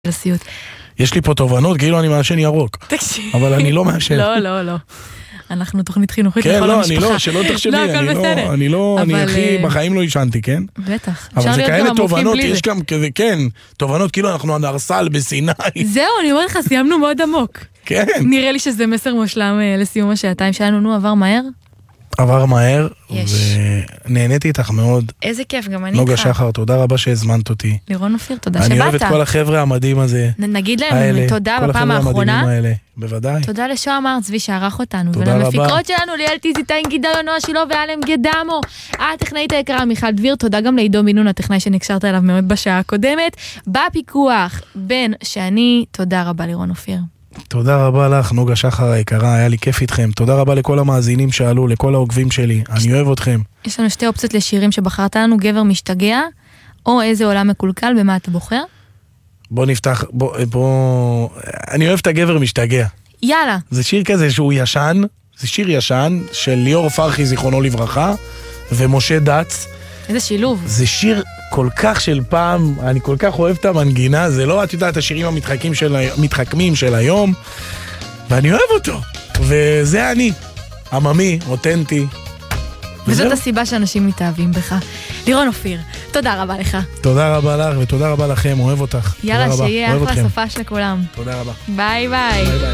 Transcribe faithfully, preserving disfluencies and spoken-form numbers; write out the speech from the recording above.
לסיוט. יש לי פה תובנות, כאילו אני מעשן ירוק. תקשיב. אבל אני לא מעשן. לא, לא, לא. אנחנו תוכנית חינוכית כן, לכל לא, המשפחה. אני לא, שלא תחשבי, לא, הכל אני לא, בסדר. אני לא, אני אבל, הכי, אה, בחיים לא ישנתי, כן? בטח. אבל אפשר זה להיות כאלה גם עמוקים תובנות, בלי יש זה. גם כזה, כן, תובנות, כאילו אנחנו הנרסל בסיני. זהו, אני אומרת לך, סיימנו מאוד עמוק. כן. נראה לי שזה מסר מושלם אה, לסיום השעתיים שלנו. נו, עבר מהר? עבר מהר, יש. ונהניתי איתך מאוד. איזה כיף, גם אני נוגה איתך. שחר, תודה רבה שהזמנת אותי. לירון אופיר, תודה שבאת. אני אוהב את כל החבר'ה המדהים הזה. נ- נגיד האלה, להם תודה כל בפעם החבר'ה האחרונה. המדהימים האלה. בוודאי. תודה לשוהם ארץ צבי שערך אותנו, תודה רבה. ולמפיקות שלנו, ליאל טיזיטיין, גידל נועה שילו ואלם גדמו. הטכנאית היקרה מיכל דביר, תודה גם לעידו מינון, הטכנאי שנקשרת אליו מאוד בשעה הקודמת. בפיקוח, בן שאני, תודה רבה לירון אופיר. תודה רבה לך, נוגה שחר היקרה, היה לי כיף איתכם. תודה רבה לכל המאזינים שעלו, לכל העוקבים שלי. אני אוהב אתכם. יש לנו שתי אופציות לשירים שבחרת לנו, גבר משתגע, או איזה עולם מקולקל, במה אתה בוחר? בוא נפתח, בוא, בוא... אני אוהב את הגבר משתגע. יאללה. זה שיר כזה שהוא ישן, זה שיר ישן של ליאור פרחי זיכרונו לברכה, ומשה דץ. איזה שילוב. זה שיר כל כך של פעם, אני כל כך אוהב את המנגינה, זה לא, את יודעת, השירים המתחכמים של, מתחכמים של היום, ואני אוהב אותו. וזה אני, עממי, אותנטי. וזאת וזהו. הסיבה שאנשים מתאהבים בך. לירון אופיר, תודה רבה לך. תודה רבה לך ותודה רבה לכם, אוהב אותך. יאללה, תודה רבה, שיהיה אוהב אחלה אתכם. סופש לכולם. תודה רבה. ביי ביי. ביי ביי.